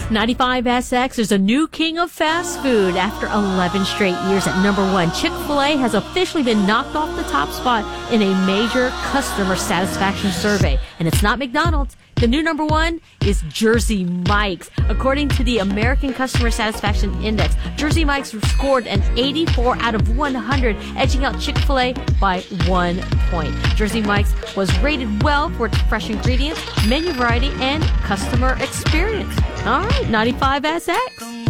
95SX is a new king of fast food. After 11 straight years at number one, Chick-fil-A has officially been knocked off the top spot in a major customer satisfaction survey. And it's not McDonald's. The new number one is Jersey Mike's. According to the American Customer Satisfaction Index, Jersey Mike's scored an 84 out of 100, edging out Chick-fil-A by 1 point. Jersey Mike's was rated well for its fresh ingredients, menu variety, and customer experience. All right, 95SX.